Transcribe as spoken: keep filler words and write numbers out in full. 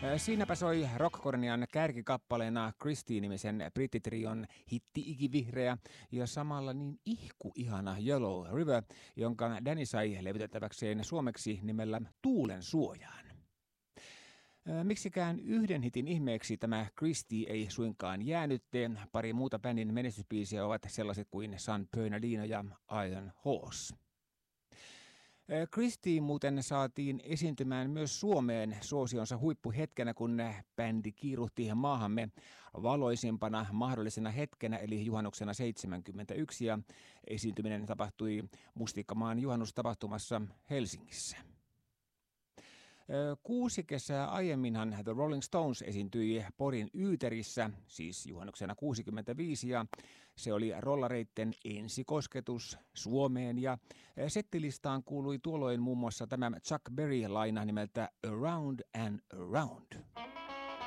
Siinäpä soi Rockkornian kärkikappaleena Christie-nimisen brittitrion hitti Ikivihreä ja samalla niin ihku ihana Yellow River, jonka Danny sai levytettäväkseen suomeksi nimellä Tuulen suojaan. Miksikään yhden hitin ihmeeksi tämä Christie ei suinkaan jäänytte. Pari muuta bändin menestysbiisiä ovat sellaiset kuin San Bernardino ja Iron Horse. Christie muuten saatiin esiintymään myös Suomeen suosionsa huippuhetkenä, kun bändi kiiruhti maahamme valoisimpana mahdollisena hetkenä, eli juhannuksena seitsemänkymmentäyksi, ja esiintyminen tapahtui Mustikkamaan juhannustapahtumassa Helsingissä. Kuusi kesää aiemminhan The Rolling Stones esiintyi Porin Yyterissä, siis juhannuksena kuusikymmentäviisi, ja se oli rollareitten ensikosketus Suomeen, ja settilistaan kuului tuolloin muun muassa tämä Chuck Berry-laina nimeltä Around and Around.